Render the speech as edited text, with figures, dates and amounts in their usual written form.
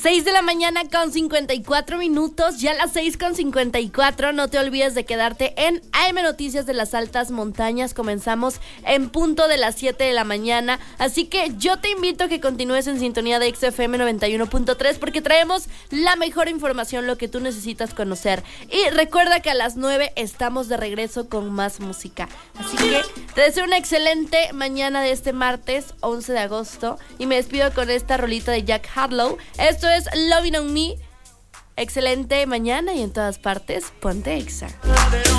6 de la mañana con 54 minutos, ya las 6:54. No te olvides de quedarte en AM Noticias de las Altas Montañas. Comenzamos en punto de las 7 de la mañana, así que yo te invito a que continúes en sintonía de XFM 91.3 porque traemos la mejor información, lo que tú necesitas conocer. Y recuerda que a las 9 estamos de regreso con más música. Así que te deseo una excelente mañana de este martes 11 de agosto y me despido con esta rolita de Jack Harlow. Esto es Loving on Me. Excelente mañana y en todas partes, ponte Exa.